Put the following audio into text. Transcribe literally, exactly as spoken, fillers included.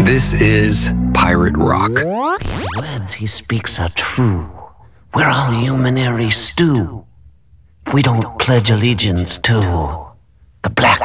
This is Pirate Rock. These words he speaks are true. We're all humanary stew. If we don't pledge allegiance to the Black